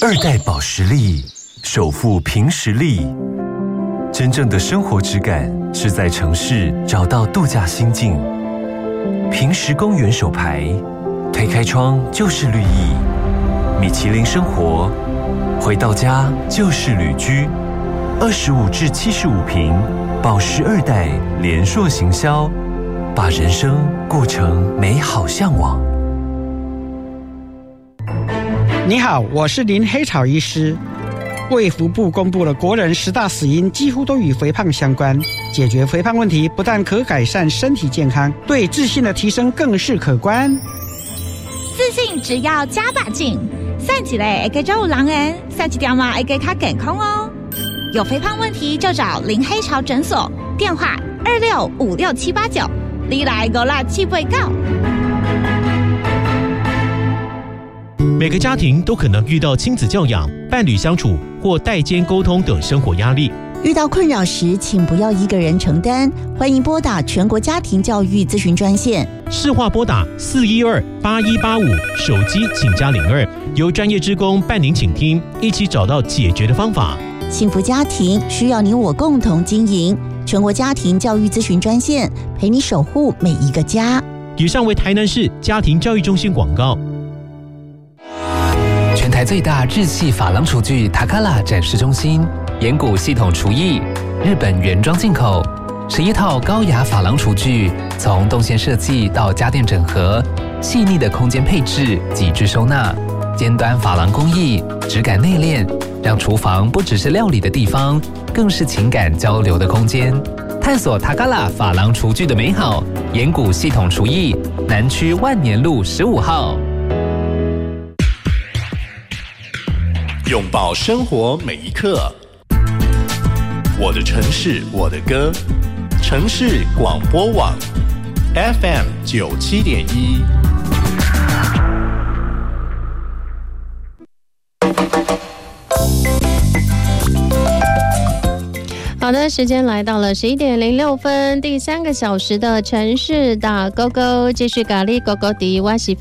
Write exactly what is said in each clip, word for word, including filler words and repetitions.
二代保时力，首富凭实力。真正的生活质感是在城市找到度假心境。平实公园手牌，推开窗就是绿意。米其林生活，回到家就是旅居。二十五至七十五平，保时二代联硕行销，把人生过成美好向往。 你好，我是林黑草医师。卫福部公布了国人十大死因，几乎都与肥胖相关。解决肥胖问题，不但可改善身体健康，对自信的提升更是可观。 自信只要加把劲，散起来会给肉狼人，散起条嘛会给他健康哦。有肥胖问题就找林黑潮诊所，电话二六五六七八九，你来我来七八九。 每个家庭都可能遇到亲子教养、伴侣相处或代间沟通等生活压力。 遇到困扰时，请不要一个人承担，欢迎拨打全国家庭教育咨询专线， 市话拨打四一二八一八五，手机请加零二，由专业志工伴您倾听，一起找到解决的方法。 幸福家庭需要你我共同经营，全国家庭教育咨询专线，陪你守护每一个家。 以上为台南市家庭教育中心广告。 全台最大日系珐琅厨具塔卡拉展示中心，岩谷系统厨艺，日本原装进口，十一套高雅珐琅厨具，从动线设计到家电整合，细腻的空间配置，极致收纳，尖端珐琅工艺，质感内敛，让厨房不只是料理的地方，更是情感交流的空间。探索塔卡拉珐琅厨具的美好，岩谷系统厨艺，南区万年路十五号。 拥抱生活每一刻，我的城市我的歌，城市广播网 F M 九七点一。 好的，时间来到了十一点零六分，第三个小时的城市打勾勾，继续咖喱勾勾迪，我是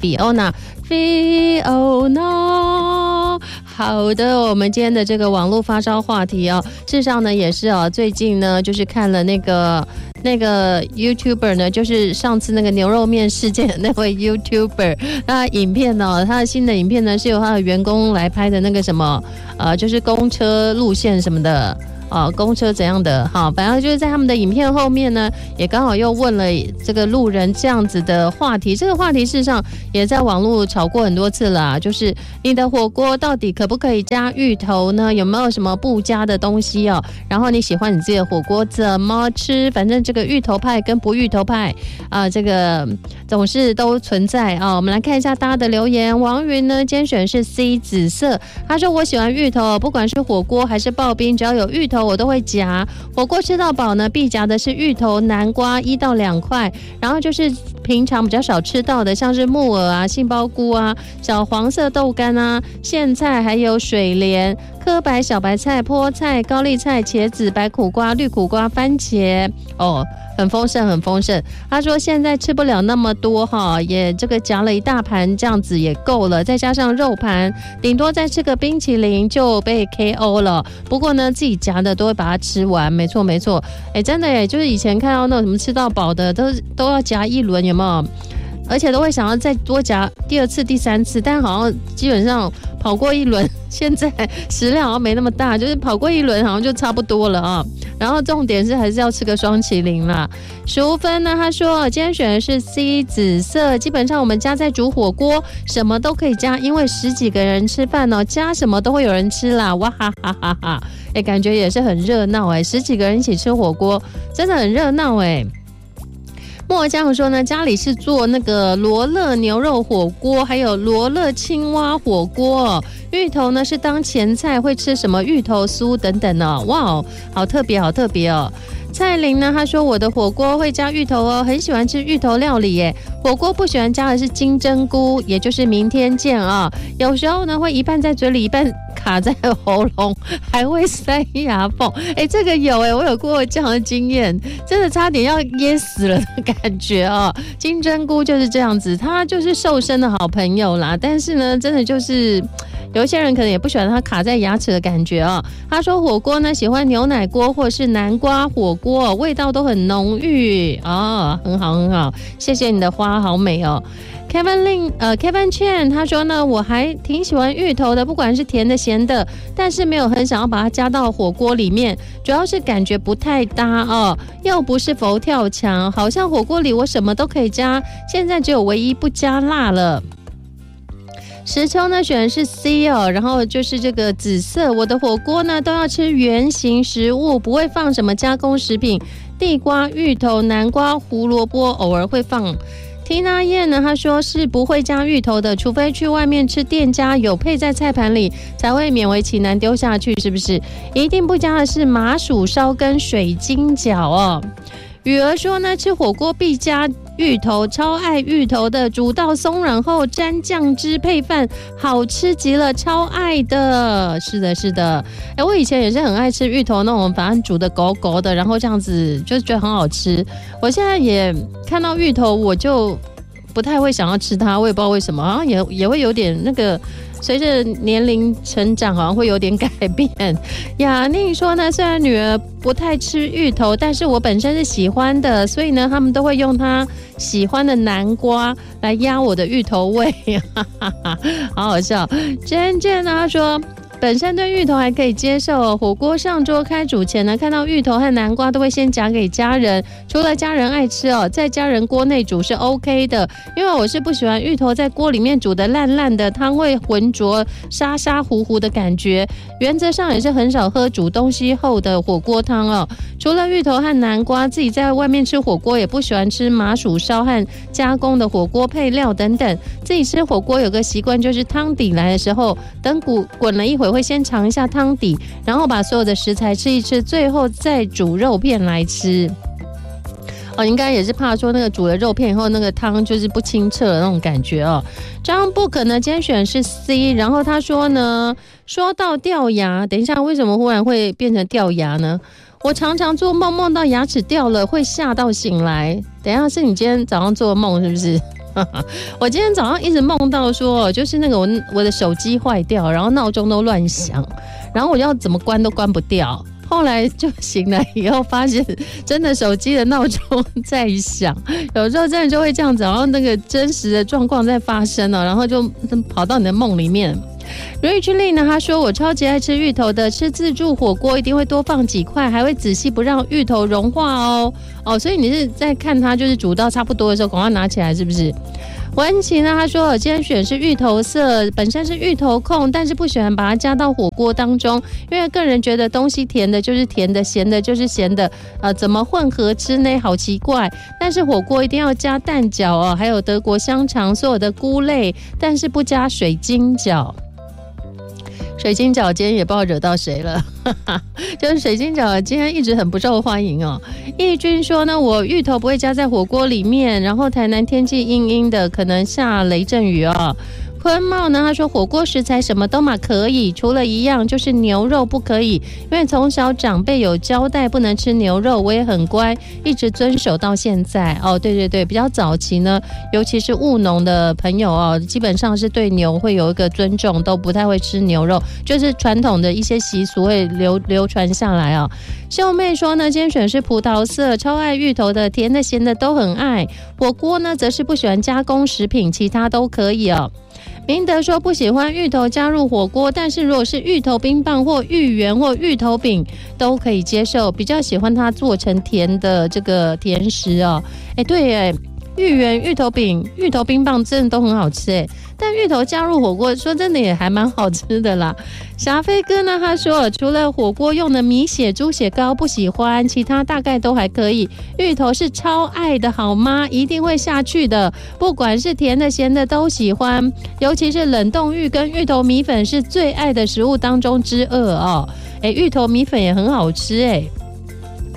Fiona，Fiona。好的，我们今天的这个网络发烧话题哦，事实上呢也是哦，最近呢就是看了那个那个 YouTuber 呢，就是上次那个牛肉面事件的那位 YouTuber， 那影片呢，他的新的影片呢是由他的员工来拍的那个什么呃，就是公车路线什么的。啊，公车怎样的？好，反正就是在他们的影片后面呢，也刚好又问了这个路人这样子的话题。这个话题事实上也在网络炒过很多次了，就是你的火锅到底可不可以加芋头呢？有没有什么不加的东西哦？然后你喜欢你自己的火锅怎么吃？反正这个芋头派跟不芋头派啊、呃，这个总是都存在啊。我们来看一下大家的留言。王云呢，今天选的是 C 紫色，他说我喜欢芋头，不管是火锅还是刨冰，只要有芋头我都会夹。火锅吃到饱呢，必夹的是芋头、南瓜一到两块，然后就是平常比较少吃到的，像是木耳啊、杏鲍菇啊、小黄色豆干啊、苋菜，还有水莲、颗白小白菜、菠菜、高丽菜、茄子、白苦瓜、绿苦瓜、番茄，哦，很丰盛，很丰盛。他说现在吃不了那么多哈，也这个夹了一大盘，这样子也够了，再加上肉盘，顶多再吃个冰淇淋就被 K O 了。不过呢，自己夹的都会把它吃完，没错没错。哎，真的耶，就是以前看到那种什么吃到饱的，都都要夹一轮，有没有？而且都会想要再多夹第二次、第三次，但好像基本上跑过一轮，现在食量好像没那么大，就是跑过一轮好像就差不多了啊。然后重点是还是要吃个双麒麟啦。淑芬呢，他说今天选的是 C 紫色，基本上我们家在煮火锅，什么都可以加，因为十几个人吃饭哦，加什么都会有人吃啦，哇哈哈哈哈！哎，感觉也是很热闹哎，十几个人一起吃火锅，真的很热闹哎。莫家伙说呢，家里是做那个罗勒牛肉火锅，还有罗勒青蛙火锅。芋头呢是当前菜，会吃什么芋头酥等等哦。哇哦，好特别，好特别哦。蔡玲呢，她说我的火锅会加芋头哦，很喜欢吃芋头料理耶。火锅不喜欢加的是金针菇，也就是明天见啊、哦。有时候呢会一半在嘴里，一半卡卡在喉咙，还会塞牙缝。哎，这个有哎，我有过这样的经验，真的差点要噎死了的感觉哦。金针菇就是这样子，它就是瘦身的好朋友啦，但是呢，真的就是有一些人可能也不喜欢它卡在牙齿的感觉哦。他说火锅呢，喜欢牛奶锅或是南瓜火锅，味道都很浓郁哦，很好很好，谢谢你的花，好美哦。Kevin Lin 呃 Kevin Chen 他说呢，我还挺喜欢芋头的，不管是甜的咸的，但是没有很想要把它加到火锅里面，主要是感觉不太搭哦，又不是佛跳墙，好像火锅里我什么都可以加，现在只有唯一不加辣了。石秋呢选的是 C 哦，然后就是这个紫色。我的火锅呢都要吃原型食物，不会放什么加工食品，地瓜、芋头、南瓜、胡萝卜偶尔会放。Tina 燕呢，她说是不会加芋头的，除非去外面吃店家有配在菜盘里，才会勉为其难丢下去，是不是？一定不加的是麻薯烧跟水晶饺哦。雨儿说呢，吃火锅必加芋头，超爱芋头的，煮到松软后沾酱汁配饭，好吃极了，超爱的。是的，是的，哎，我以前也是很爱吃芋头那种，反正煮的狗狗的，然后这样子就觉得很好吃。我现在也看到芋头，我就不太会想要吃它，我也不知道为什么，好像也也会有点那个。随着年龄成长，好像会有点改变。雅宁说呢，虽然女儿不太吃芋头，但是我本身是喜欢的，所以呢，他们都会用她喜欢的南瓜来压我的芋头味，好好笑。娟娟呢，她说。本身对芋头还可以接受，火锅上桌开煮前呢，看到芋头和南瓜都会先夹给家人，除了家人爱吃哦，在家人锅内煮是 OK 的，因为我是不喜欢芋头在锅里面煮的烂烂的，汤会浑浊沙沙糊糊的感觉。原则上也是很少喝煮东西后的火锅汤哦。除了芋头和南瓜，自己在外面吃火锅也不喜欢吃麻薯烧和加工的火锅配料等等。自己吃火锅有个习惯，就是汤底来的时候，等滚滚了一会。会先尝一下汤底，然后把所有的食材吃一吃，最后再煮肉片来吃。哦，应该也是怕说那个煮了肉片以后，那个汤就是不清澈的那种感觉哦。张不可呢，今天选的是 C， 然后他说呢，说到掉牙，等一下为什么忽然会变成掉牙呢？我常常做梦，梦到牙齿掉了，会吓到醒来。等一下是你今天早上做梦是不是？我今天早上一直梦到说，就是那个我我的手机坏掉，然后闹钟都乱响，然后我要怎么关都关不掉。后来就醒来以后，发现真的手机的闹钟在响，有时候真的就会这样子，然后那个真实的状况在发生了，然后就跑到你的梦里面。Rich Lee 呢，他说我超级爱吃芋头的，吃自助火锅一定会多放几块，还会仔细不让芋头融化哦。哦，所以你是在看它就是煮到差不多的时候，赶快拿起来，是不是？文琪呢，他说我今天选是芋头色，本身是芋头控，但是不喜欢把它加到火锅当中，因为个人觉得东西甜的就是甜的，咸的就是咸的，呃，怎么混合吃呢？好奇怪。但是火锅一定要加蛋饺哦，还有德国香肠，所有的菇类，但是不加水晶饺。水晶饺今天也不知道惹到谁了，就是水晶饺今天一直很不受欢迎哦。义军说呢，我芋头不会加在火锅里面，然后台南天气阴阴的，可能下雷阵雨哦。坤茂呢，他说火锅食材什么都嘛可以，除了一样就是牛肉不可以，因为从小长辈有交代不能吃牛肉，我也很乖，一直遵守到现在。哦，对对对，比较早期呢，尤其是务农的朋友哦，基本上是对牛会有一个尊重，都不太会吃牛肉，就是传统的一些习俗会流流传下来哦。秀妹说呢，今天选是葡萄色，超爱芋头的，甜的咸的都很爱。火锅呢，则是不喜欢加工食品，其他都可以哦。明德说不喜欢芋头加入火锅，但是如果是芋头冰棒或芋圆或芋头饼都可以接受，比较喜欢它做成甜的这个甜食哦。哎，对耶，芋圆、芋头饼、芋头冰棒真的都很好吃哎，但芋头加入火锅，说真的也还蛮好吃的啦。霞飞哥呢，他说除了火锅用的米血、猪血糕不喜欢，其他大概都还可以。芋头是超爱的好吗？一定会下去的，不管是甜的、咸的都喜欢，尤其是冷冻芋跟芋头米粉是最爱的食物当中之二哦。哎，芋头米粉也很好吃哎。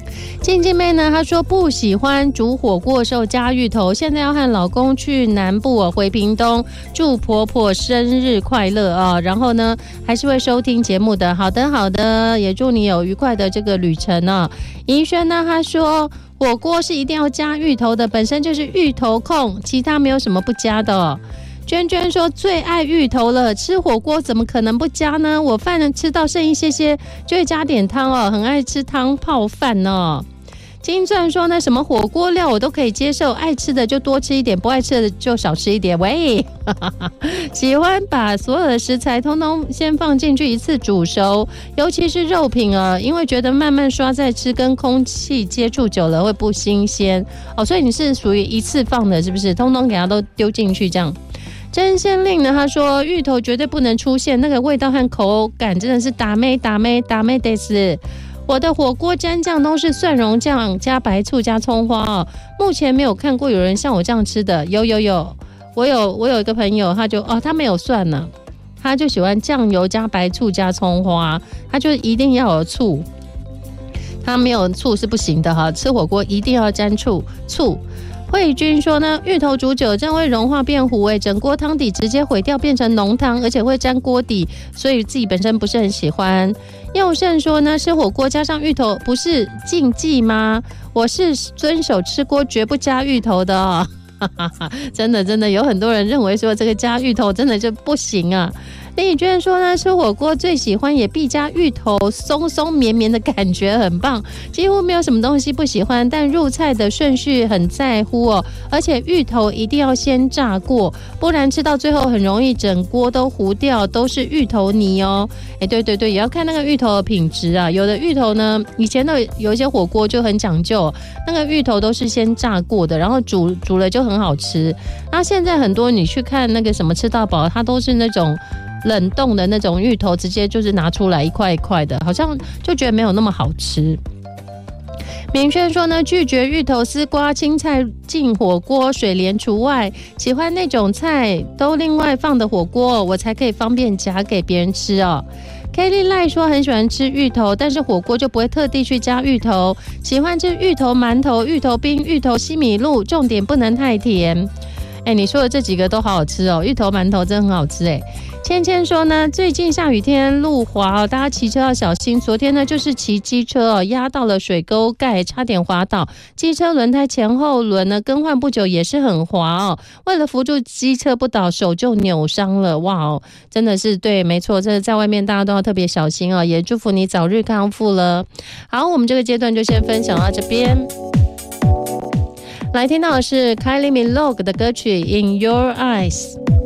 静静妹呢，她说不喜欢煮火锅的时候加芋头，现在要和老公去南部哦，回屏东，祝婆婆生日快乐啊！然后呢，还是会收听节目的。好的，好的，也祝你有愉快的这个旅程啊。怡轩呢，她说火锅是一定要加芋头的，本身就是芋头控，其他没有什么不加的哦。娟娟说最爱芋头了，吃火锅怎么可能不加呢？我饭吃到剩一些些就会加点汤哦，很爱吃汤泡饭哦。金钻说呢，什么火锅料我都可以接受，爱吃的就多吃一点，不爱吃的就少吃一点。喂，喜欢把所有的食材通通先放进去一次煮熟，尤其是肉品啊，因为觉得慢慢刷再吃跟空气接触久了会不新鲜哦，所以你是属于一次放的，是不是？通通给它都丢进去这样。真仙令呢，他说芋头绝对不能出现，那个味道和口感真的是打妹打妹打妹得死。我的火锅蘸酱都是蒜蓉酱加白醋加葱花哦，目前没有看过有人像我这样吃的。有有有，我有我有一个朋友，他就哦他没有蒜呢，他就喜欢酱油加白醋加葱花，他就一定要有醋，他没有醋是不行的哈，吃火锅一定要沾醋醋。慧君说呢，芋头煮久这样会融化变糊，哎，整锅汤底直接毁掉变成浓汤，而且会沾锅底，所以自己本身不是很喜欢。佑胜说呢，吃火锅加上芋头不是禁忌吗？我是遵守吃锅绝不加芋头的哦。真的真的有很多人认为说这个加芋头真的就不行啊。林以娟说呢，吃火锅最喜欢也必加芋头，松松绵绵的感觉很棒，几乎没有什么东西不喜欢，但入菜的顺序很在乎哦，而且芋头一定要先炸过，不然吃到最后很容易整锅都糊掉，都是芋头泥哦。哎，对对对，也要看那个芋头的品质啊，有的芋头呢，以前的有一些火锅就很讲究，那个芋头都是先炸过的，然后煮煮了就很好吃。那现在很多你去看那个什么吃到饱，它都是那种冷冻的那种芋头，直接就是拿出来一块一块的，好像就觉得没有那么好吃。明轩说呢，拒绝芋头、丝瓜、青菜进火锅，水莲除外，喜欢那种菜都另外放的火锅，我才可以方便夹给别人吃哦。Kelly 赖说很喜欢吃芋头，但是火锅就不会特地去加芋头，喜欢吃芋头馒头、芋头冰、芋头西米露，重点不能太甜。哎，你说的这几个都好好吃哦，芋头馒头真的很好吃哎。芊芊说呢，最近下雨天路滑哦，大家骑车要小心。昨天呢，就是骑机车哦，压到了水沟盖，差点滑倒。机车轮胎前后轮呢更换不久，也是很滑哦。为了扶住机车不倒，手就扭伤了。哇哦，真的是对，没错，这在外面大家都要特别小心哦。也祝福你早日康复了。好，我们这个阶段就先分享到这边。来听到的是 Kylie Minogue 的歌曲《In Your Eyes》。